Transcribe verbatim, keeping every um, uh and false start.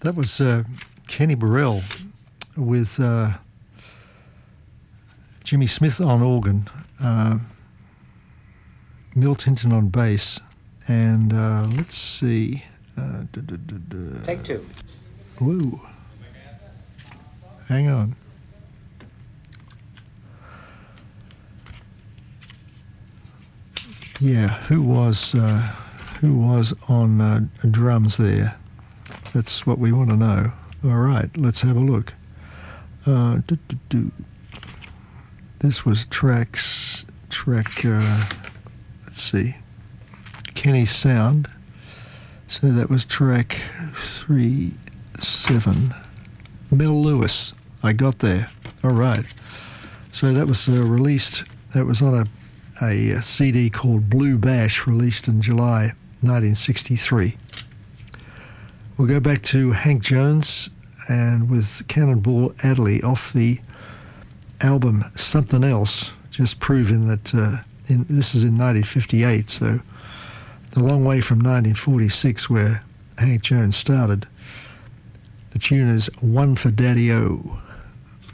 That was uh, Kenny Burrell with uh, Jimmy Smith on organ, uh, Milt Hinton on bass, and uh, let's see. Uh, duh, duh, duh, duh. Take two. Woo. Hang on. Yeah, who was uh, who was on uh, drums there? That's what we want to know. All right, let's have a look. Uh, doo, doo, doo. This was tracks, track, uh, let's see, Kenny's Sound. So that was track three, seven. Mel Lewis, I got there. All right. So that was uh, released, that was on a, a C D called Blue Bash, released in July nineteen sixty-three. We'll go back to Hank Jones and with Cannonball Adderley off the album Something Else, just proving that uh, in, this is in nineteen fifty-eight, so a long way from nineteen forty-six where Hank Jones started. The tune is One for Daddy-O.